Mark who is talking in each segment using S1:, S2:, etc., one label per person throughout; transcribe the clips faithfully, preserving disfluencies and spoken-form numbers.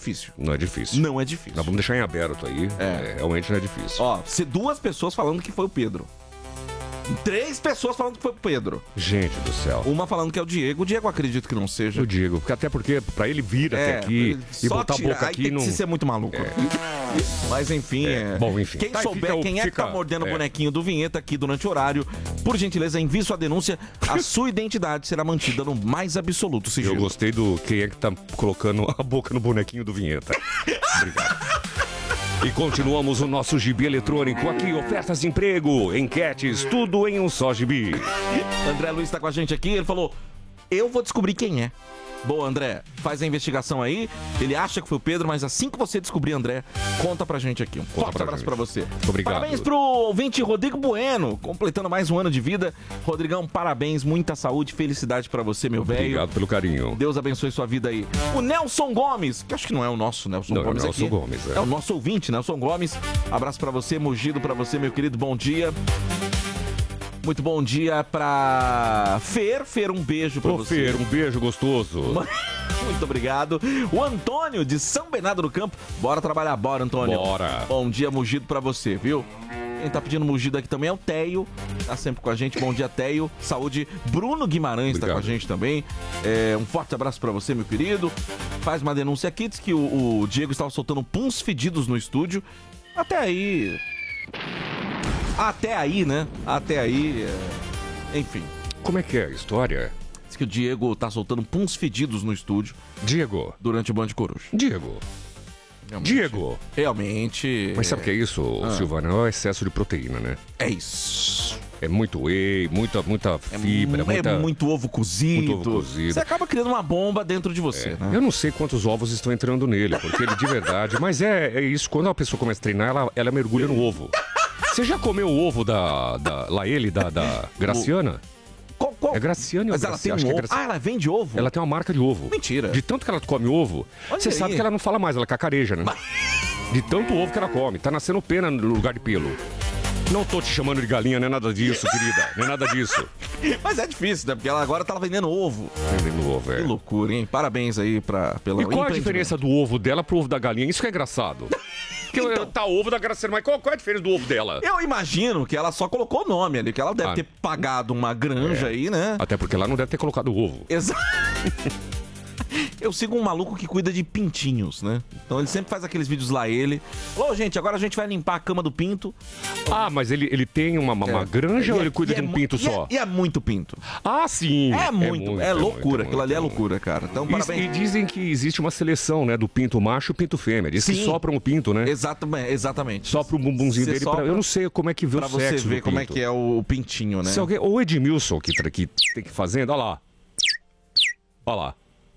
S1: difícil.
S2: Não é difícil.
S1: Não é difícil.
S2: Nós vamos deixar em aberto aí.
S1: É.
S2: É, realmente não é difícil.
S1: Ó, se duas pessoas falando que foi o Pedro. Três pessoas falando que foi o Pedro.
S2: Gente do céu.
S1: Uma falando que é o Diego. O Diego eu acredito que não seja.
S2: Eu digo, porque até porque pra ele vir
S1: É,
S2: até aqui e
S1: só
S2: botar a
S1: tira-
S2: boca
S1: aí
S2: aqui
S1: tem
S2: não...
S1: que ser muito maluco. Mas enfim, é.
S2: Bom, enfim.
S1: Quem
S2: Tá,
S1: souber
S2: fica o-
S1: quem é que
S2: fica-
S1: tá mordendo
S2: é.
S1: o bonequinho do Vinheta aqui durante o horário, por gentileza, envie sua denúncia. A sua identidade será mantida no mais absoluto sigilo.
S2: Eu gostei do quem é que tá colocando a boca no bonequinho do Vinheta. Obrigado. E continuamos o nosso gibi eletrônico aqui, ofertas de emprego, enquetes, tudo em um só gibi.
S1: André Luiz tá com a gente aqui, ele falou: eu vou descobrir quem é. Boa, André, faz a investigação aí. Ele acha que foi o Pedro, mas assim que você descobrir, André, conta pra gente aqui. Um forte
S2: pra
S1: abraço
S2: gente.
S1: pra você.
S2: Obrigado.
S1: Parabéns pro ouvinte Rodrigo Bueno, completando mais um ano de vida. Rodrigão, parabéns, muita saúde, felicidade pra você, meu velho.
S2: Obrigado pelo carinho.
S1: Deus abençoe sua vida aí. O Nelson Gomes, que acho que não é o nosso Nelson
S2: Não, é o
S1: Gomes
S2: Nelson
S1: aqui.
S2: Gomes, é.
S1: É o nosso ouvinte, Nelson Gomes. Abraço pra você, mugido pra você, meu querido, bom dia. Muito bom dia pra Fer. Fer, um beijo pra
S2: Ô,
S1: você.
S2: Fer, um beijo gostoso.
S1: Muito obrigado. O Antônio, de São Bernardo do Campo. Bora trabalhar, bora, Antônio.
S2: Bora.
S1: Bom dia, mugido pra você, viu? Quem tá pedindo mugido aqui também é o Teio. Tá sempre com a gente. Bom dia, Teio. Saúde. Bruno Guimarães
S2: Obrigado.
S1: tá com a gente também. É, um forte abraço pra você, meu querido. Faz uma denúncia aqui. Diz que o, o Diego estava soltando puns fedidos no estúdio. Até aí... Até aí, né? Até aí... é, Enfim.
S2: Como é que é a história?
S1: Diz que o Diego tá soltando puns fedidos no estúdio
S2: Diego.
S1: durante o Band Coruja.
S2: Diego.
S1: Realmente.
S2: Diego.
S1: Realmente...
S2: Mas sabe o que é isso,
S1: Ah.
S2: Silvana? É o excesso de proteína, né?
S1: É isso.
S2: É muito whey, muita, muita
S1: É,
S2: fibra,
S1: mu-
S2: muita...
S1: é muito ovo cozido.
S2: Muito ovo cozido.
S1: Você acaba criando uma bomba dentro de você,
S2: É.
S1: né?
S2: Eu não sei quantos ovos estão entrando nele, porque ele de verdade... Mas é, é isso, quando a pessoa começa a treinar, ela, ela mergulha no ovo. Você já comeu o ovo da... da lá ele, da, da Graciana?
S1: Qual, qual?
S2: É Graciane ou
S1: Mas ela
S2: Graci-
S1: tem
S2: acho
S1: um
S2: que é
S1: ovo.
S2: Graci-
S1: Ah, ela vende ovo?
S2: Ela tem uma marca de ovo.
S1: Mentira.
S2: De tanto que ela come ovo,
S1: Olha
S2: você
S1: aí.
S2: sabe que ela não fala mais, ela cacareja, né? De tanto ovo que ela come. Tá nascendo pena no lugar de pelo. Não tô te chamando de galinha, não é nada disso, querida. Não é nada disso.
S1: Mas é difícil, né? Porque ela agora tá vendendo ovo.
S2: Vendendo ovo,
S1: Que
S2: é.
S1: loucura, hein? Parabéns aí pra, pela
S2: E qual a diferença do ovo dela pro ovo da galinha? Isso que é engraçado. Porque
S1: Então.
S2: tá ovo da Graciana, mas qual, qual é a diferença do ovo dela?
S1: Eu imagino que ela só colocou o nome ali, que ela deve
S2: Ah.
S1: ter pagado uma granja
S2: É.
S1: aí, né?
S2: Até porque ela não deve ter colocado ovo.
S1: Exato. Eu sigo um maluco que cuida de pintinhos, né? Então ele sempre faz aqueles vídeos lá, ele. Ô, gente, agora a gente vai limpar a cama do pinto.
S2: Ah, mas ele, ele tem uma, uma, uma
S1: É.
S2: granja
S1: E
S2: ou
S1: é-
S2: ele cuida
S1: e
S2: de
S1: é
S2: um
S1: mu-
S2: pinto
S1: e é-
S2: só?
S1: E é muito pinto.
S2: Ah, sim.
S1: É muito, é, loucura. Aquilo ali é
S2: muito.
S1: loucura, cara. Então,
S2: E,
S1: parabéns.
S2: e dizem que existe uma seleção, né, do pinto macho e pinto fêmea. Diz que
S1: Sim.
S2: sopram o pinto, né?
S1: Exatamente, exatamente.
S2: Sopra o bumbumzinho
S1: Você
S2: dele. Pra,
S1: sopra
S2: eu não sei como é que vê
S1: pra
S2: o
S1: você
S2: sexo
S1: ver
S2: do
S1: como é
S2: pinto.
S1: que é o pintinho, né?
S2: Se alguém, ou o Edmilson que, tra- que tem que ir fazendo, olha lá. Olha lá.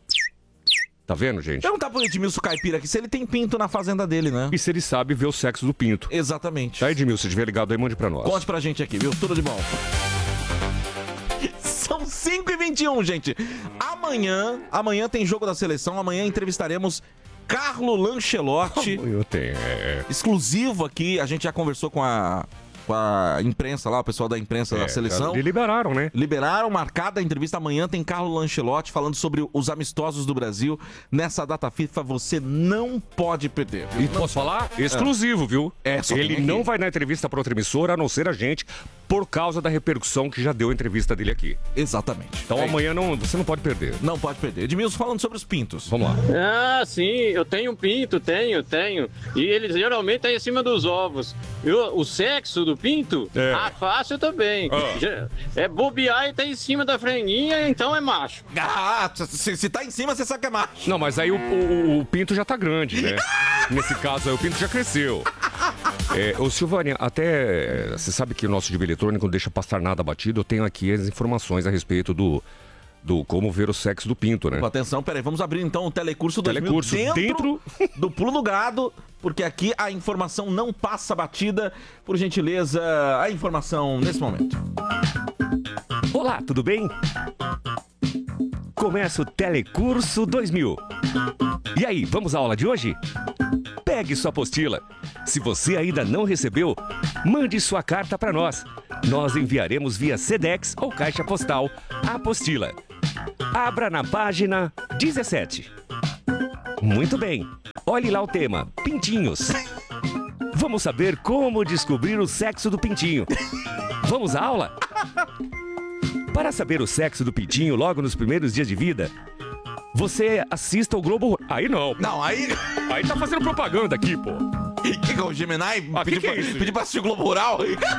S2: Tá vendo, gente?
S1: Perguntar pro Edmilson Caipira aqui se ele tem pinto na fazenda dele, né?
S2: E se ele sabe ver o sexo do pinto.
S1: Exatamente.
S2: Tá, Edmilson? Se tiver ligado aí, mande pra nós.
S1: Conte pra gente aqui, viu? Tudo de bom. São cinco e vinte e um, gente. Amanhã, amanhã tem jogo da seleção. Amanhã entrevistaremos Carlo Lancelotti.
S2: Eu tenho, é...
S1: Exclusivo aqui. A gente já conversou com a, com a imprensa lá, o pessoal da imprensa da
S2: é,
S1: seleção.
S2: já liberaram, né?
S1: Liberaram, marcada a entrevista amanhã, tem Carlo Lancelotti falando sobre os amistosos do Brasil. Nessa data FIFA você não pode perder.
S2: E posso falar? Exclusivo, viu?
S1: É, só
S2: Ele
S1: tem aqui.
S2: não vai dar entrevista pra outra emissora, a não ser a gente, por causa da repercussão que já deu a entrevista dele aqui.
S1: Exatamente.
S2: Então
S1: É
S2: amanhã não, você não pode perder.
S1: isso. Não pode perder. Edmilson falando sobre os pintos.
S2: Vamos lá.
S3: Ah, sim, eu tenho pinto, tenho, tenho. E ele geralmente tá em cima dos ovos. E o, o sexo do pinto,
S2: É.
S3: ah, fácil também.
S2: Ah.
S3: Já- É bobear e tá em cima da franguinha, então é macho.
S1: Ah, se, se tá em cima, você sabe que é macho.
S2: Não, mas aí o, o- o pinto já tá grande, né? Nesse caso aí, o pinto já cresceu. É, ô Silvânia, até você sabe que o nosso gibi eletrônico não deixa passar nada batido. Eu tenho aqui as informações a respeito do, do como ver o sexo do pinto, né?
S1: Atenção, peraí, vamos abrir então o Telecurso dois mil
S2: Telecurso
S1: dentro,
S2: dentro-
S1: do Pulo do Gado, porque aqui a informação não passa batida. Por gentileza, a informação nesse momento.
S2: Olá, tudo bem? Começa o Telecurso dois mil. E aí, vamos à aula de hoje? Pegue sua apostila. Se você ainda não recebeu, mande sua carta para nós. Nós enviaremos via Sedex ou caixa postal a apostila. Abra na página dezessete. Muito bem. olhe lá o tema, pintinhos. Vamos saber como descobrir o sexo do pintinho. Vamos à aula? Para saber o sexo do pintinho logo nos primeiros dias de vida, você assista ao Globo... Aí não.
S1: Não, aí...
S2: Aí tá fazendo propaganda aqui, pô.
S1: Que que é o Gemini?
S2: Ah,
S1: Pediu
S2: que que é
S1: pra,
S2: isso?
S1: pediu pra assistir o Globo Rural?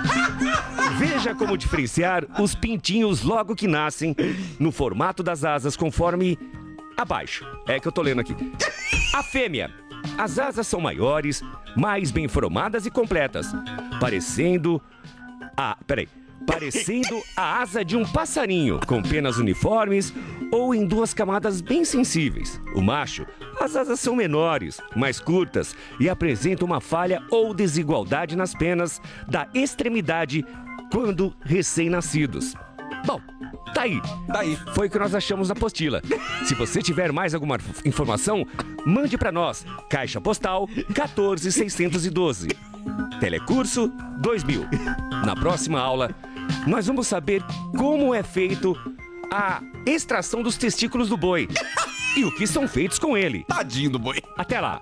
S2: Veja como diferenciar os pintinhos logo que nascem no formato das asas conforme abaixo. É que eu tô lendo aqui. A fêmea. As asas são maiores, mais bem formadas e completas, parecendo a... Peraí. Parecendo a asa de um passarinho, com penas uniformes ou em duas camadas bem sensíveis. O macho, as asas são menores, mais curtas e apresentam uma falha ou desigualdade nas penas da extremidade quando recém-nascidos. Bom, tá aí.
S1: Tá aí.
S2: Foi o que nós achamos na apostila. Se você tiver mais alguma informação, mande pra nós. Caixa Postal quatorze seiscentos e doze. Telecurso dois mil. Na próxima aula, nós vamos saber como é feito a extração dos testículos do boi e o que são feitos com ele.
S1: Tadinho do boi.
S2: Até lá.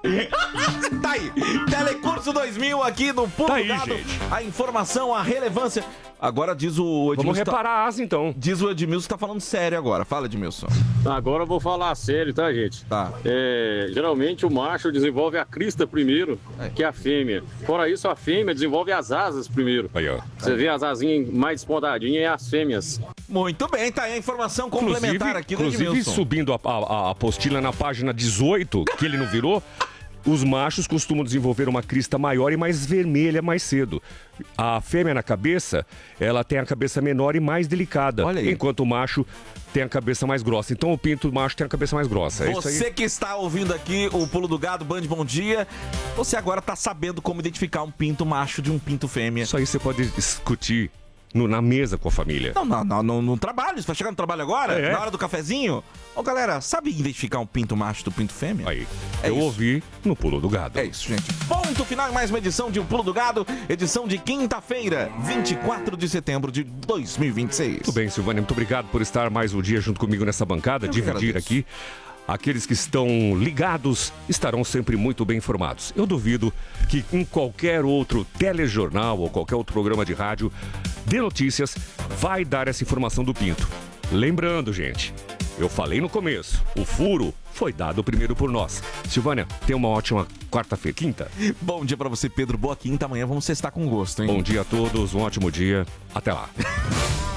S1: Tá aí. Telecurso dois mil aqui no Pulo
S2: Tá
S1: do
S2: aí,
S1: Gado.
S2: gente.
S1: A informação, a relevância. Agora diz o Edmilson.
S2: Vamos
S1: tá-
S2: reparar a asa, então.
S1: Diz o Edmilson que tá falando sério agora. Fala, Edmilson.
S3: Agora eu vou falar sério, tá, gente?
S1: Tá.
S3: É, geralmente o macho desenvolve a crista primeiro,
S1: É.
S3: que é a fêmea. Fora isso, a fêmea desenvolve as asas primeiro.
S2: Aí, ó.
S3: Você vê as asinhas mais despontadinhas é as fêmeas.
S1: Muito bem, tá aí a informação
S2: Inclusive,
S1: complementar aqui do
S2: inclusive
S1: Edmilson.
S2: subindo a, a, a apostila na página dezoito, que ele não virou, os machos costumam desenvolver uma crista maior e mais vermelha mais cedo. A fêmea na cabeça, ela tem a cabeça menor e mais delicada,
S1: Olha aí.
S2: enquanto o macho tem a cabeça mais grossa. Então o pinto macho tem a cabeça mais grossa. É isso aí.
S1: Você que está ouvindo aqui o Pulo do Gado, Band Bom Dia, você agora tá sabendo como identificar um pinto macho de um pinto fêmea.
S2: Isso aí você pode discutir no- na mesa com a família.
S1: Não, não, não, no, no trabalho. Você vai chegar no trabalho agora?
S2: É.
S1: Na hora do cafezinho? Ô, galera, sabe identificar um pinto macho do pinto fêmea?
S2: Aí,
S1: É
S2: eu
S1: isso.
S2: ouvi no Pulo do Gado.
S1: É isso, gente. Ponto final em mais uma edição de O Pulo do Gado, edição de quinta-feira, vinte e quatro de setembro de dois mil e vinte e seis.
S2: Muito bem, Silvânia, muito obrigado por estar mais um dia junto comigo nessa bancada,
S1: Eu que
S2: dividir
S1: agradeço.
S2: aqui. Aqueles que estão ligados estarão sempre muito bem informados. Eu duvido que em qualquer outro telejornal ou qualquer outro programa de rádio de notícias vai dar essa informação do pinto. Lembrando, gente, eu falei no começo, o furo foi dado primeiro por nós. Silvânia, tenha uma ótima quarta-feira, quinta.
S1: Bom dia pra você, Pedro. Boa quinta. Amanhã vamos sextar com gosto, hein?
S2: Bom dia a todos, um ótimo dia. Até lá.